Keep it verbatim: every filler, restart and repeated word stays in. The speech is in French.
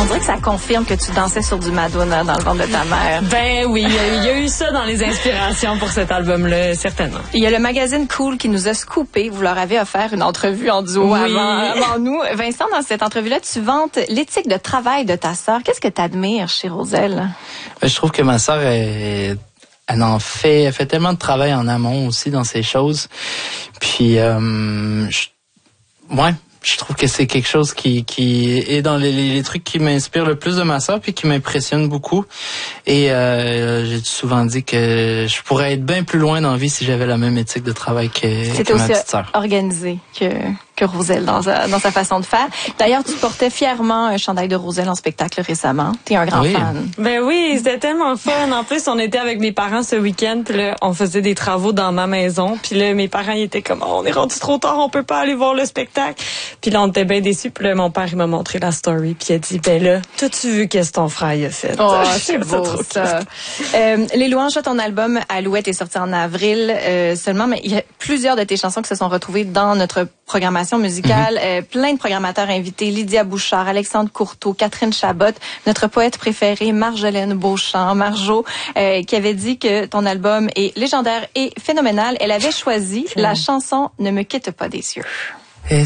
dirait que ça confirme que tu dansais sur du Madonna dans le ventre de ta mère. Ben oui, il y, y a eu ça dans les inspirations pour cet album-là, certainement. Il y a le magazine Cool qui nous a scoopé. Vous leur avez offert une entrevue en duo oui. avant, avant nous. Vincent, dans cette entrevue-là, tu vantes l'éthique de travail de ta sœur. Qu'est-ce que tu admires chez Roselle? Je trouve que ma sœur est... Elle en fait, elle fait tellement de travail en amont aussi dans ces choses. Puis, euh, je, ouais, je trouve que c'est quelque chose qui, qui est dans les, les, les trucs qui m'inspirent le plus de ma sœur puis qui m'impressionne beaucoup. Et euh, j'ai souvent dit que je pourrais être bien plus loin dans la vie si j'avais la même éthique de travail que, que ma petite sœur. C'est aussi organisé que que Roselle dans sa, dans sa façon de faire. D'ailleurs, tu portais fièrement un chandail de Roselle en spectacle récemment. T'es un grand oui. fan. Ben oui, c'était tellement fun. En plus, on était avec mes parents ce week-end, puis là, on faisait des travaux dans ma maison. Puis là, mes parents, ils étaient comme, oh, on est rendu trop tard, on peut pas aller voir le spectacle. Puis là, on était bien déçus. Puis là, mon père, il m'a montré la story, puis il a dit, ben là, t'as-tu vu qu'est-ce que ton frère a fait? Oh, c'est beau, ça. Euh, Les louanges de ton album Alouette est sorti en avril euh, seulement, mais il y a plusieurs de tes chansons qui se sont retrouvées dans notre programmation musicale. Mm-hmm. euh, plein de programmateurs invités, Lydia Bouchard, Alexandre Courteau, Catherine Chabot, notre poète préférée, Marjolaine Beauchamp, Marjo, euh, qui avait dit que ton album est légendaire et phénoménal. Elle avait choisi la chanson Ne me quitte pas des cieux.